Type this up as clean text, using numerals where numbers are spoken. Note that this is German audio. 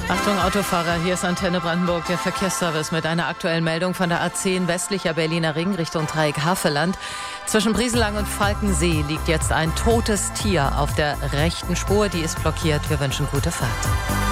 Achtung Autofahrer, hier ist Antenne Brandenburg, der Verkehrsservice mit einer aktuellen Meldung von der A10 westlicher Berliner Ring Richtung Dreieck Havelland. Zwischen Brieselang und Falkensee liegt jetzt ein totes Tier auf der rechten Spur, die ist blockiert. Wir wünschen gute Fahrt.